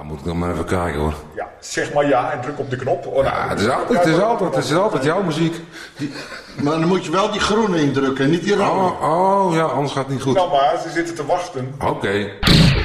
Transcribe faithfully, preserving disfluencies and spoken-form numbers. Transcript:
Nou, moet ik dan maar even kijken hoor. Ja, zeg maar ja en druk op de knop. Oh, ja, nou, het is altijd, het is altijd, het is altijd jouw muziek. Die, maar dan moet je wel die groene indrukken, niet die rode. Oh, oh ja, anders gaat het niet goed. Nou maar, ze zitten te wachten. Oké. Okay.